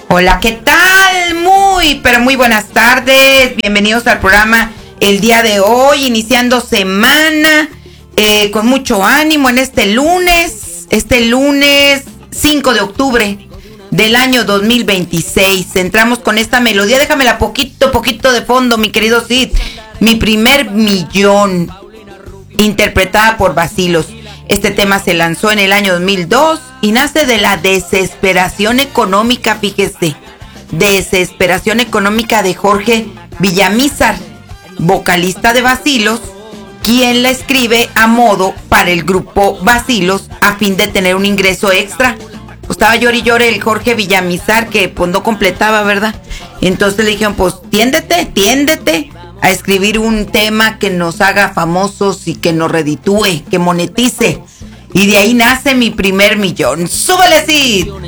Hola, ¿qué tal? Muy, pero muy buenas tardes. Bienvenidos al programa el día de hoy, iniciando semana con mucho ánimo en este lunes 5 de octubre del año 2026. Entramos con esta melodía, déjamela poquito de fondo, mi querido Cid. Mi primer millón, interpretada por Bacilos. Este tema se lanzó en el año 2002 y nace de la desesperación económica, fíjese, desesperación económica de Jorge Villamizar, vocalista de Bacilos, quien la escribe a modo para el grupo Bacilos a fin de tener un ingreso extra. Pues estaba llore y llore el Jorge Villamizar que pues no completaba, ¿verdad? Entonces le dijeron, pues tiéndete a escribir un tema que nos haga famosos y que nos reditúe, que monetice. Y de ahí nace mi primer millón. ¡Súbele, Cid!